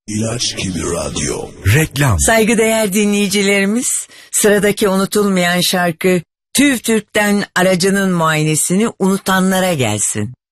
İlaç gibi radyo. Reklam. Saygıdeğer dinleyicilerimiz, sıradaki unutulmayan şarkı TÜV TÜRK'ten aracının muayenesini unutanlara gelsin.